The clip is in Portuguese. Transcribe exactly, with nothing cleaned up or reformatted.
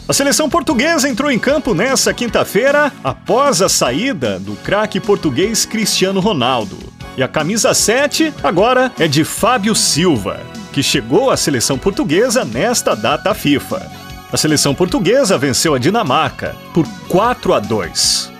A seleção portuguesa entrou em campo nesta quinta-feira após a saída do craque português Cristiano Ronaldo. E a camisa sete agora é de Fábio Silva, que chegou à seleção portuguesa nesta data FIFA. A seleção portuguesa venceu a Dinamarca por quatro a dois.